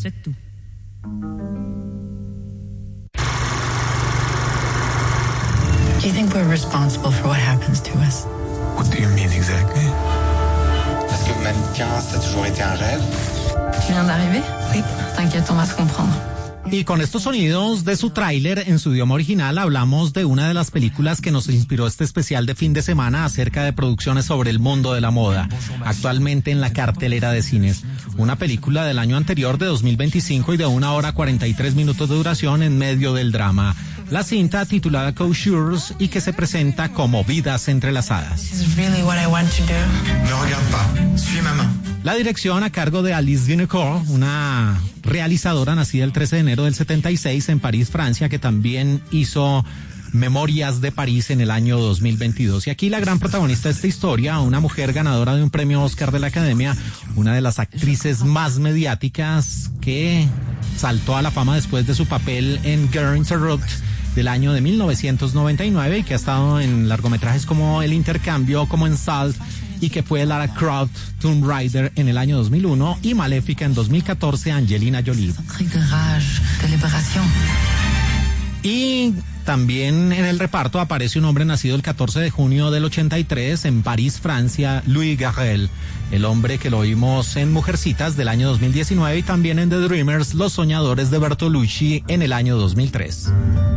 C'est tout. Do you think we're responsible for what happens to us? What do you mean exactly? Est-ce que mannequin, ça a toujours été un rêve? Tu viens d'arriver? Oui. T'inquiète, on va se comprendre. Y con estos sonidos de su tráiler en su idioma original hablamos de una de las películas que nos inspiró este especial de fin de semana acerca de producciones sobre el mundo de la moda, actualmente en la cartelera de cines. Una película del año anterior de 2025 y de 1 hora 43 minutos de duración en medio del drama. La cinta titulada Coutures y que se presenta como Vidas Entrelazadas. This is really what I want to do. Ne regarde pas. Suis ma main. La dirección a cargo de Alice Vinocourt, una realizadora nacida el 13 de enero del 76 en París, Francia, que también hizo Memorias de París en el año 2022. Y aquí la gran protagonista de esta historia, una mujer ganadora de un premio Oscar de la Academia, una de las actrices más mediáticas que saltó a la fama después de su papel en Girl Interrupt del año de 1999 y que ha estado en largometrajes como El Intercambio, como en Salt, y que fue Lara Croft, Tomb Raider en el año 2001 y Maléfica en 2014, Angelina Jolie. De rage, de liberación. Y también en el reparto aparece un hombre nacido el 14 de junio del 83 en París, Francia, Louis Garrel, el hombre que lo vimos en Mujercitas del año 2019 y también en The Dreamers, Los Soñadores de Bertolucci en el año 2003.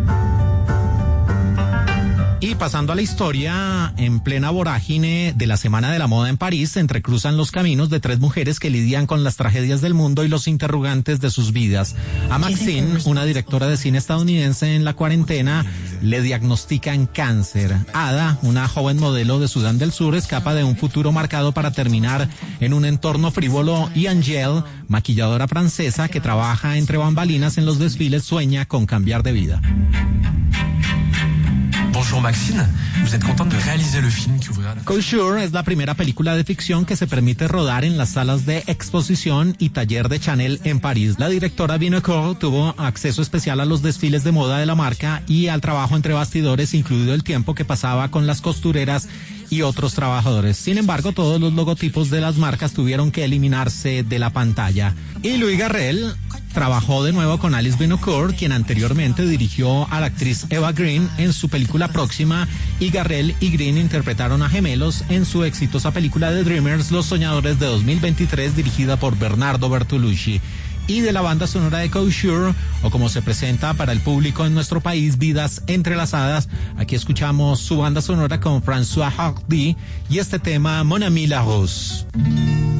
Y pasando a la historia, en plena vorágine de la Semana de la Moda en París, se entrecruzan los caminos de 3 mujeres que lidian con las tragedias del mundo y los interrogantes de sus vidas. A Maxine, una directora de cine estadounidense en la cuarentena, le diagnostican cáncer. Ada, una joven modelo de Sudán del Sur, escapa de un futuro marcado para terminar en un entorno frívolo, y Angèle, maquilladora francesa que trabaja entre bambalinas en los desfiles, sueña con cambiar de vida. Bonjour Maxine, vous êtes contente de réaliser le film qui ouvrira la... Couture es la primera película de ficción que se permite rodar en las salas de exposición y taller de Chanel en París. La directora Vinocourt tuvo acceso especial a los desfiles de moda de la marca y al trabajo entre bastidores, incluido el tiempo que pasaba con las costureras y otros trabajadores. Sin embargo, todos los logotipos de las marcas tuvieron que eliminarse de la pantalla. Y Louis Garrel trabajó de nuevo con Alice Vinocourt, quien anteriormente dirigió a la actriz Eva Green en su película Próxima, y Garrel y Green interpretaron a gemelos en su exitosa película The Dreamers, Los Soñadores de 2023, dirigida por Bernardo Bertolucci. Y de la banda sonora de Couture, o como se presenta para el público en nuestro país, Vidas Entrelazadas, aquí escuchamos su banda sonora con François Hardy y este tema Mon Ami la Rose.